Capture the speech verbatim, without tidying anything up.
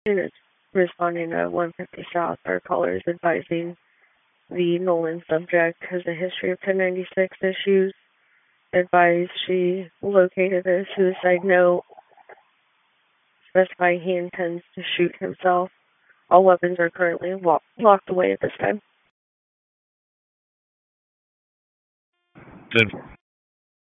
is responding to one fifty South. Our caller is advising the Nolan subject has a history of ten ninety-six issues. Advised she located a suicide note specifying he intends to shoot himself. All weapons are currently lo- locked away at this time. ten